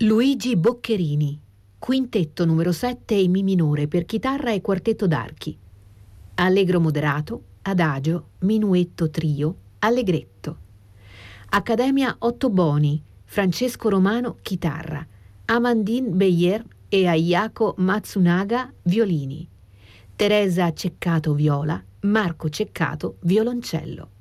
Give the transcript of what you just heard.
Luigi Boccherini, quintetto numero 7 in Mi minore per chitarra e quartetto d'archi. Allegro moderato, adagio, minuetto trio, allegretto. Accademia Otto Boni, Francesco Romano chitarra, Amandine Beyer e Ayako Matsunaga violini, Teresa Ceccato viola, Marco Ceccato violoncello.